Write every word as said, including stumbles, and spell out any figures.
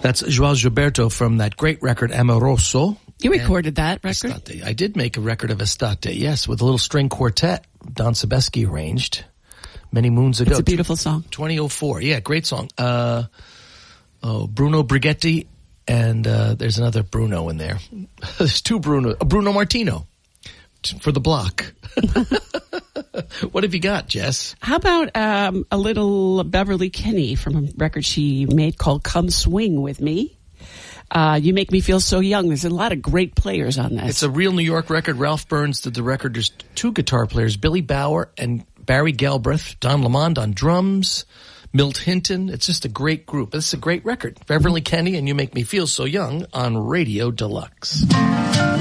That's João Gilberto from that great record, Amoroso. You recorded that record? Estate. I did make a record of Estate, yes, with a little string quartet Don Sebesky arranged many moons ago. It's a beautiful song. twenty oh four, yeah, great song. Uh, oh, Bruno Brighetti, and uh, there's another Bruno in there. There's two Bruno. Uh, Bruno Martino for the block. What have you got, Jess? How about um, a little Beverly Kinney from a record she made called Come Swing With Me? Uh, you Make Me Feel So Young. There's a lot of great players on this. It's a real New York record. Ralph Burns did the record. There's two guitar players, Billy Bauer and Barry Galbraith. Don Lamond on drums. Milt Hinton. It's just a great group. It's a great record. Beverly Kinney and You Make Me Feel So Young on Radio Deluxe.